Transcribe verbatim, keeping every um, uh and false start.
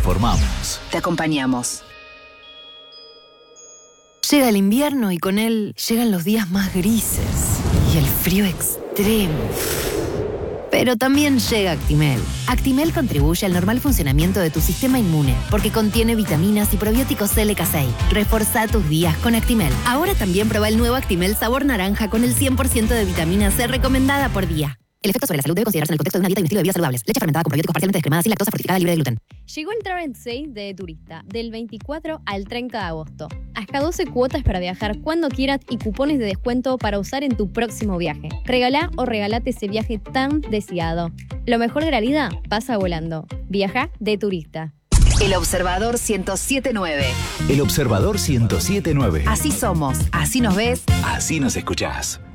informamos. Te acompañamos. Llega el invierno y con él llegan los días más grises y el frío extremo. Pero también llega Actimel. Actimel contribuye al normal funcionamiento de tu sistema inmune porque contiene vitaminas y probióticos L K seis. Reforzá tus días con Actimel. Ahora también prueba el nuevo Actimel sabor naranja con el cien por ciento de vitamina C recomendada por día. El efecto sobre la salud debe considerarse en el contexto de una dieta y un estilo de vida saludables. Leche fermentada con probióticos parcialmente descremada sin lactosa fortificada libre de gluten. Llegó el Travel Sale de Turista, del veinticuatro al treinta de agosto. Hasta doce cuotas para viajar cuando quieras y cupones de descuento para usar en tu próximo viaje. Regalá o regalate ese viaje tan deseado. Lo mejor de la vida pasa volando. Viaja de Turista. El Observador ciento siete punto nueve. El Observador ciento siete punto nueve. Así somos, así nos ves, así nos escuchás.